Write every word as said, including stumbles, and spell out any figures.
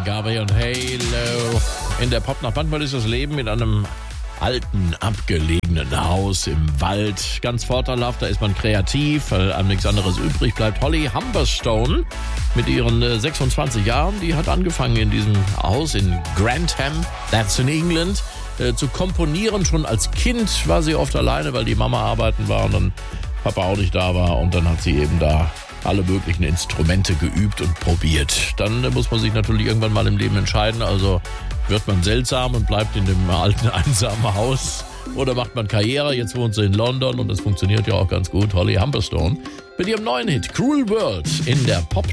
Gabe und Halo. In der Popnacht. Manchmal ist das Leben in einem alten, abgelegenen Haus im Wald ganz vorteilhaft. Da ist man kreativ, weil einem nichts anderes übrig bleibt. Holly Humberstone mit ihren äh, sechsundzwanzig Jahren, die hat angefangen in diesem Haus in Grantham, that's in England, äh, zu komponieren. Schon als Kind war sie oft alleine, weil die Mama arbeiten war und dann Papa auch nicht da war. Und dann hat sie eben da alle möglichen Instrumente geübt und probiert. Dann äh, muss man sich natürlich irgendwann mal im Leben entscheiden. Also wird man seltsam und bleibt in dem alten, einsamen Haus oder macht man Karriere? Jetzt wohnt sie in London und das funktioniert ja auch ganz gut. Holly Humberstone mit ihrem neuen Hit Cruel World in der Pop